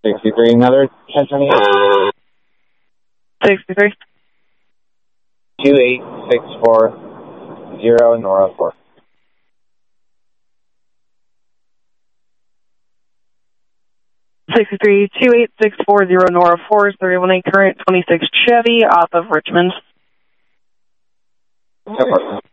63, another 1028. 63. 28640 Nora 4. 63, 28640 Nora 4, 318 current 26 Chevy off of Richmond. No problem.